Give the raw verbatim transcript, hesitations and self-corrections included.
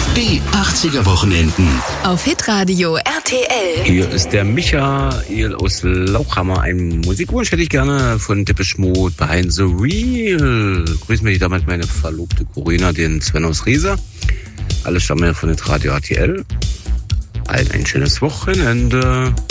Die achtziger Wochenenden. Auf Hitradio R T L. Hier ist der Michael aus Lauchhammer. Einen Musikwunsch hätte ich gerne von Depeche Mode, Behind the Wheel. Grüßen mich damit meine verlobte Corinna, den Sven aus Riesa. Alle stammen ja von Hitradio R T L. Allen ein schönes Wochenende.